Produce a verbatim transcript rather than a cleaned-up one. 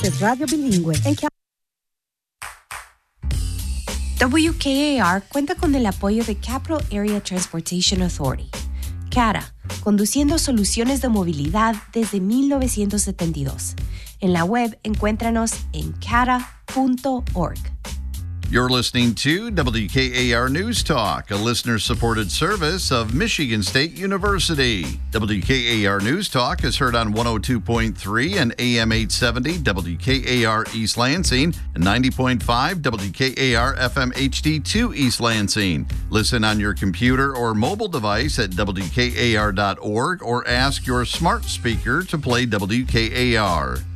es radio bilingüe en Cal- W K A R cuenta con el apoyo de Capital Area Transportation Authority. C A R A, conduciendo soluciones de movilidad desde mil novecientos setenta y dos. En la web, encuéntranos en cara punto org. You're listening to W K A R News Talk, a listener-supported service of Michigan State University. W K A R News Talk is heard on one oh two point three and A M eight seventy W K A R East Lansing and ninety point five W K A R F M H D two East Lansing. Listen on your computer or mobile device at W K A R dot org or ask your smart speaker to play W K A R.